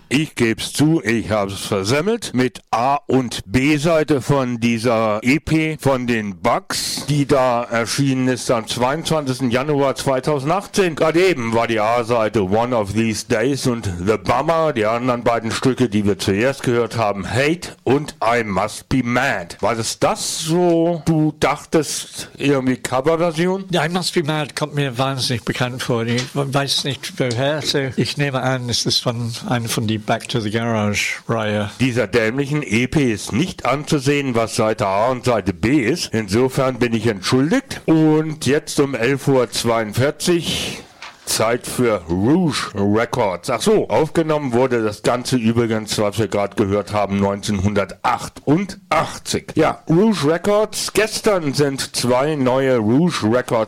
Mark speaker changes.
Speaker 1: Ich geb's zu, ich hab's versemmelt. Mit A- und B-Seite von dieser EP von den Bugs, die da erschienen ist am 22. Januar 2018. Gerade eben war die A-Seite One of These Days und The Bummer. Die anderen beiden Stücke, die wir zuerst gehört haben, Hate und I Must Be Mad. War das so, du dachtest, irgendwie Coverversion?
Speaker 2: I Must Be Mad kommt mir wahnsinnig bekannt vor. Ich weiß nicht woher. Ich nehme an, es ist von einer von die Back to the Garage-Reihe.
Speaker 1: Dieser dämlichen EP ist nicht anzusehen, was Seite A und Seite B ist. Insofern bin ich entschuldigt. Und jetzt um 11:42 Uhr Zeit für Rouge Records. Ach so, aufgenommen wurde das Ganze übrigens, was wir gerade gehört haben, 1988. Ja, Rouge Records. Gestern sind 2 neue Rouge Records